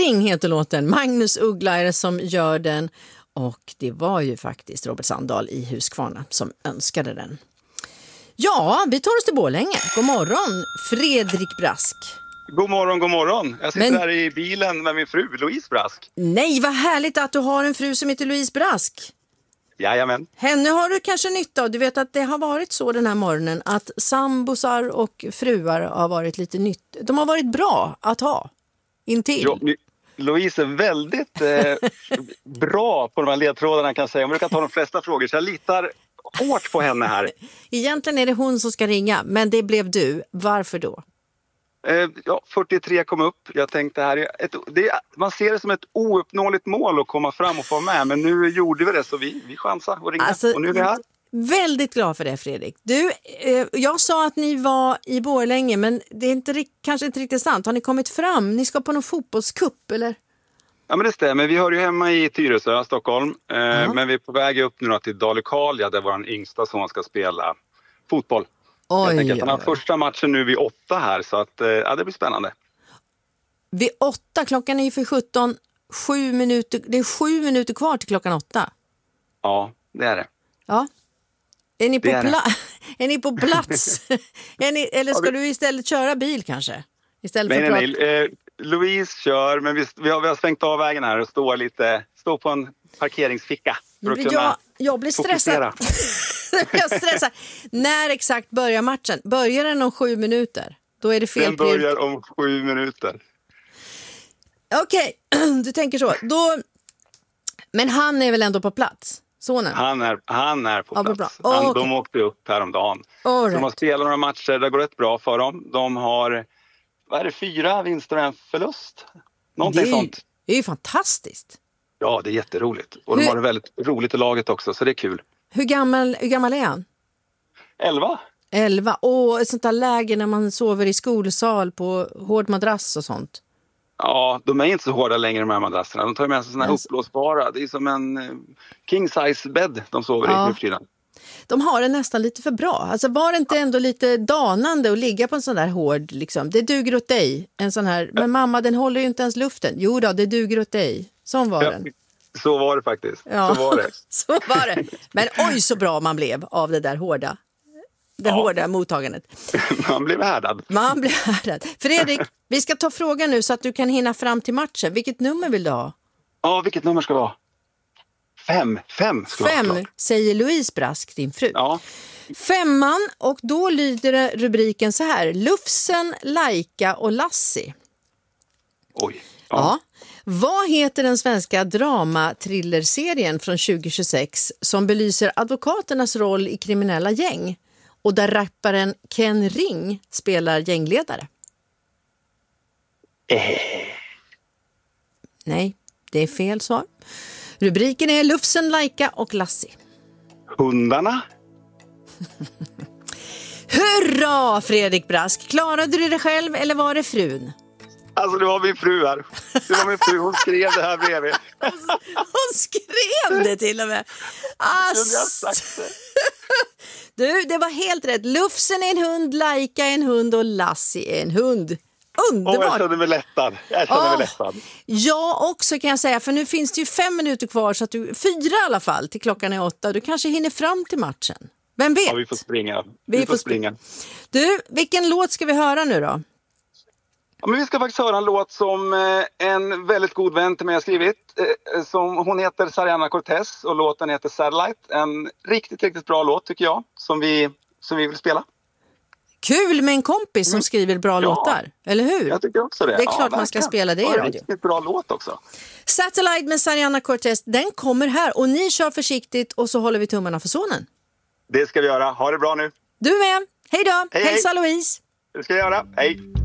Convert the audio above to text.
Ring heter låten. Magnus Uggla är det som gör den. Och det var ju faktiskt Robert Sandahl i Huskvarna som önskade den. Ja, vi tar oss till Borlänge. God morgon, Fredrik Brask. God morgon, god morgon. Jag sitter här i bilen med min fru, Louise Brask. Nej, vad härligt att du har en fru som heter Louise Brask. Jajamän. Henne har du kanske nytta av. Du vet att det har varit så den här morgonen att sambosar och fruar har varit lite nytt. De har varit bra att ha intill. Jo, Louise är väldigt bra på de här ledtrådarna kan jag säga. Om du kan ta de flesta frågor så jag litar hårt på henne här. Egentligen är det hon som ska ringa, men det blev du. Varför då? 43 kom upp. Jag tänkte här, man ser det som ett ouppnåeligt mål att komma fram och få med. Men nu gjorde vi det så vi chansade och ringa. Alltså, och nu är vi här. Väldigt glad för det, Fredrik. Du, jag sa att ni var i Borlänge, men det är inte, kanske inte riktigt sant. Har ni kommit fram? Ni ska på någon fotbollscup, eller? Ja, men det stämmer. Vi hör ju hemma i Tyresö, Stockholm. Men vi är på väg upp nu till Dalekarlia där vår yngsta son ska spela fotboll. Han har första matchen nu vid 8 här, så att det blir spännande. Vid 8, klockan är ju för 17, 7 minuter, det är 7 minuter kvar till klockan 8. Ja, det är det. Ja. Är ni på plats? Eller ska du istället köra bil kanske? Nej. Louise kör, men vi har svängt av vägen här och står på en parkeringsficka. Jag blir stressad. Jag stressar. När exakt börjar matchen? Börjar den om 7 minuter? Då är det fel. Den börjar om 7 minuter. Okej, du tänker så. Men han är väl ändå på plats? Sonen? Han är på plats. Okay. De åkte upp häromdagen. Så de har spelat några matcher, det går rätt bra för dem. De har, 4 vinster och en förlust? Någonting sånt. Det är ju fantastiskt. Ja, det är jätteroligt. Och de har det väldigt roligt i laget också, så det är kul. Hur gammal är han? 11. Och ett sånt där läge när man sover i skolsal på hård madrass och sånt. Ja, de är inte så hårda längre de här madrasserna. De tar med sig såna här uppblåsbara. Det är som en king size bed de sover i nu för tiden. De har det nästan lite för bra. Alltså var det inte ändå lite danande att ligga på en sån där hård liksom. Det duger åt dig. En sån här, men mamma den håller ju inte ens luften. Jo då, det duger åt dig. Sån var den. Så var det faktiskt. Ja, så var det. Så var det. Men oj så bra man blev av det där hårda. Hårda mottagandet. Man blev härdad. Fredrik, vi ska ta frågan nu så att du kan hinna fram till matchen. Vilket nummer vill du ha? Ja, vilket nummer ska det vara? 5 ska det vara. 5 säger Louise Brask, din fru. Ja. 5, och då lyder rubriken så här. Lufsen, Laika och Lassie. Oj. Ja. Vad heter den svenska drama-thriller-serien från 2026 som belyser advokaternas roll i kriminella gäng och där rapparen Ken Ring spelar gängledare? Nej, det är fel svar. Rubriken är Lufsen, Laika och Lassie. Hundarna? Hurra, Fredrik Brask! Klarade du det själv eller var det frun? Alltså det var min fru här. Det var min fru, hon skrev det här bredvid. Hon skrev det till och med. Du, det var helt rätt. Lufsen är en hund, Laika är en hund och Lassie är en hund. Underbart. Jag kände mig lättad. Jag också kan jag säga, för nu finns det ju 5 minuter kvar så att 4 i alla fall till klockan är 8. Du kanske hinner fram till matchen. Vem vet? Ja, vi får springa. Vi får springa. Du, vilken låt ska vi höra nu då? Ja, men vi ska faktiskt höra en låt som en väldigt god vän till mig har skrivit. Hon heter Sariana Cortez och låten heter Satellite. En riktigt, riktigt bra låt tycker jag som vi vill spela. Kul med en kompis som skriver bra låtar, eller hur? Jag tycker också det. Det är klart man ska spela det i radio. Riktigt bra låt också. Satellite med Sariana Cortez, den kommer här och ni kör försiktigt och så håller vi tummarna för sonen. Det ska vi göra. Ha det bra nu. Du med. Hej då. Hej, hälsa hej. Louise. Det ska jag göra. Hej.